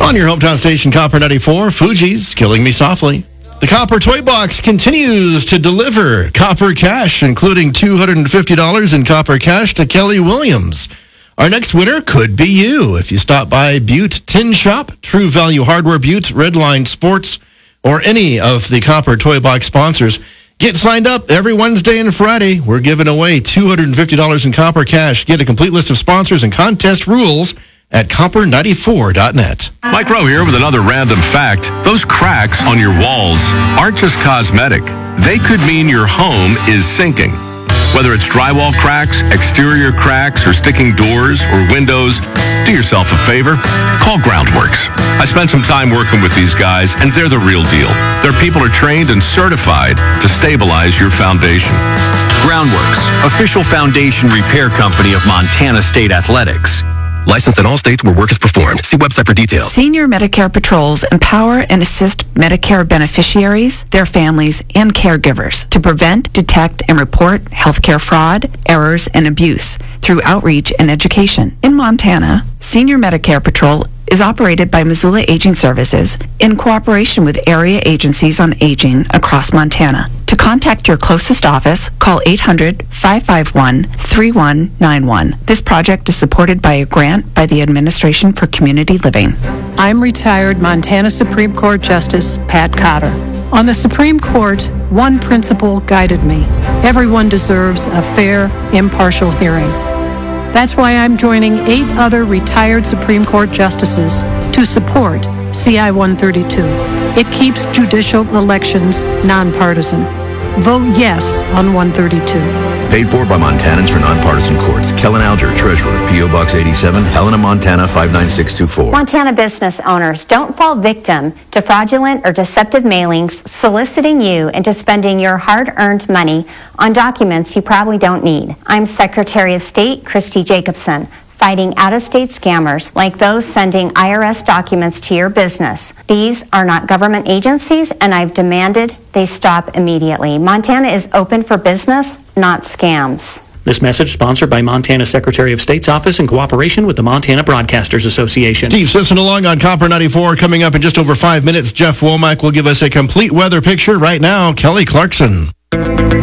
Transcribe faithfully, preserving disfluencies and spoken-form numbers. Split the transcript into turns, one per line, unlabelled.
On your hometown station, Copper ninety-four, Fuji's Killing Me Softly. The Copper Toy Box continues to deliver Copper cash, including two hundred fifty dollars in Copper cash to Kelly Williams. Our next winner could be you if you stop by Butte Tin Shop, True Value Hardware Butte, Redline Sports, or any of the Copper Toy Box sponsors. Get signed up every Wednesday and Friday. We're giving away two hundred fifty dollars in Copper cash. Get a complete list of sponsors and contest rules at copper ninety-four dot net.
Mike Rowe here with another random fact. Those cracks on your walls aren't just cosmetic. They could mean your home is sinking. Whether it's drywall cracks, exterior cracks, or sticking doors or windows, do yourself a favor. Call Groundworks. I spent some time working with these guys, and they're the real deal. Their people are trained and certified to stabilize your foundation.
Groundworks, official foundation repair company of Montana State Athletics.
Licensed in all states where work is performed. See website for details.
Senior Medicare Patrols empower and assist Medicare beneficiaries, their families, and caregivers to prevent, detect, and report healthcare fraud, errors, and abuse through outreach and education. In Montana, Senior Medicare Patrol is operated by Missoula Aging Services in cooperation with area agencies on aging across Montana. To contact your closest office, call eight hundred, five five one, three one nine one. This project is supported by a grant by the Administration for Community Living.
I'm retired Montana Supreme Court Justice Pat Cotter. On the Supreme Court, one principle guided me. Everyone deserves a fair, impartial hearing. That's why I'm joining eight other retired Supreme Court justices to support C I one thirty-two. It keeps judicial elections nonpartisan. Vote yes on one thirty-two.
Paid for by Montanans for Nonpartisan Courts. Kellen Alger, Treasurer, P O. Box eighty-seven, Helena, Montana five nine six two four.
Montana business owners, don't fall victim to fraudulent or deceptive mailings soliciting you into spending your hard-earned money on documents you probably don't need. I'm Secretary of State Christy Jacobson, fighting out-of-state scammers like those sending I R S documents to your business. These are not government agencies, and I've demanded they stop immediately. Montana is open for business, not scams.
This message sponsored by Montana Secretary of State's office in cooperation with the Montana Broadcasters Association.
Steve Sisson along on Copper ninety-four. Coming up in just over five minutes, Jeff Womack will give us a complete weather picture. Right now, Kelly Clarkson.